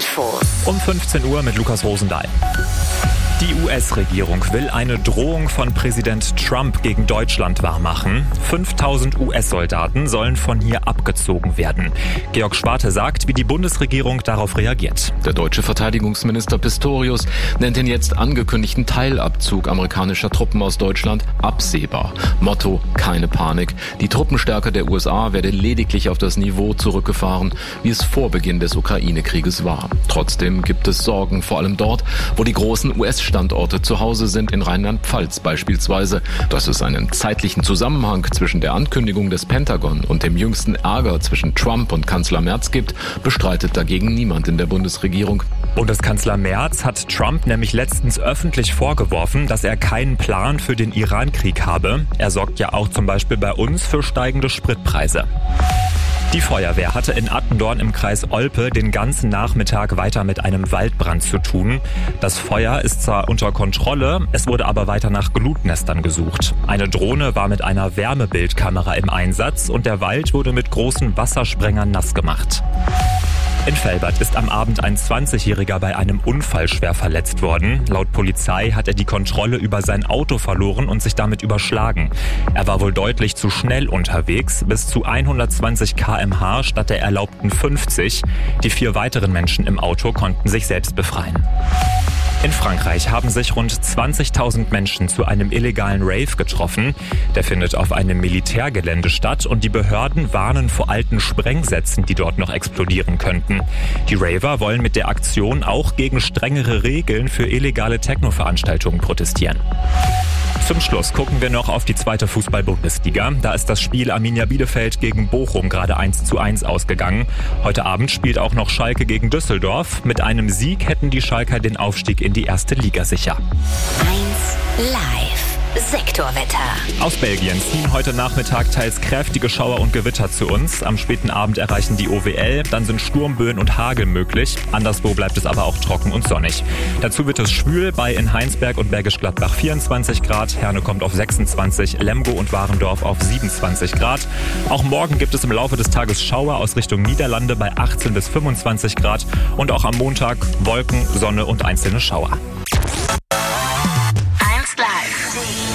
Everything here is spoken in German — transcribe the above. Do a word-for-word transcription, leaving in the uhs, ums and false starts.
Info. Um fünfzehn Uhr mit Lukas Rosendahl. Die U S-Regierung will eine Drohung von Präsident Trump gegen Deutschland wahrmachen. fünftausend U S-Soldaten sollen von hier abgezogen werden. Georg Schwarte sagt, wie die Bundesregierung darauf reagiert. Der deutsche Verteidigungsminister Pistorius nennt den jetzt angekündigten Teilabzug amerikanischer Truppen aus Deutschland absehbar. Motto: keine Panik. Die Truppenstärke der U S A werde lediglich auf das Niveau zurückgefahren, wie es vor Beginn des Ukraine-Krieges war. Trotzdem gibt es Sorgen, vor allem dort, wo die großen U S Standorte zu Hause sind, in Rheinland-Pfalz beispielsweise. Dass es einen zeitlichen Zusammenhang zwischen der Ankündigung des Pentagon und dem jüngsten Ärger zwischen Trump und Kanzler Merz gibt, bestreitet dagegen niemand in der Bundesregierung. Bundeskanzler Merz hat Trump nämlich letztens öffentlich vorgeworfen, dass er keinen Plan für den Iran-Krieg habe. Er sorgt ja auch zum Beispiel bei uns für steigende Spritpreise. Die Feuerwehr hatte in Attendorn im Kreis Olpe den ganzen Nachmittag weiter mit einem Waldbrand zu tun. Das Feuer ist zwar unter Kontrolle, es wurde aber weiter nach Glutnestern gesucht. Eine Drohne war mit einer Wärmebildkamera im Einsatz und der Wald wurde mit großen Wassersprengern nass gemacht. In Velbert ist am Abend ein zwanzigjähriger bei einem Unfall schwer verletzt worden. Laut Polizei hat er die Kontrolle über sein Auto verloren und sich damit überschlagen. Er war wohl deutlich zu schnell unterwegs, bis zu hundertzwanzig Kilometer pro Stunde statt der erlaubten fünfzig. Die vier weiteren Menschen im Auto konnten sich selbst befreien. In Frankreich haben sich rund zwanzigtausend Menschen zu einem illegalen Rave getroffen. Der findet auf einem Militärgelände statt und die Behörden warnen vor alten Sprengsätzen, die dort noch explodieren könnten. Die Raver wollen mit der Aktion auch gegen strengere Regeln für illegale Techno-Veranstaltungen protestieren. Zum Schluss gucken wir noch auf die zweite Fußball-Bundesliga. Da ist das Spiel Arminia Bielefeld gegen Bochum gerade eins zu eins ausgegangen. Heute Abend spielt auch noch Schalke gegen Düsseldorf. Mit einem Sieg hätten die Schalker den Aufstieg in die erste Liga sicher. eins live. Sektorwetter. Aus Belgien ziehen heute Nachmittag teils kräftige Schauer und Gewitter zu uns. Am späten Abend erreichen die O W L, dann sind Sturmböen und Hagel möglich. Anderswo bleibt es aber auch trocken und sonnig. Dazu wird es schwül, bei in Heinsberg und Bergisch Gladbach vierundzwanzig Grad, Herne kommt auf sechsundzwanzig, Lemgo und Warendorf auf siebenundzwanzig Grad. Auch morgen gibt es im Laufe des Tages Schauer aus Richtung Niederlande bei achtzehn bis fünfundzwanzig Grad und auch am Montag Wolken, Sonne und einzelne Schauer.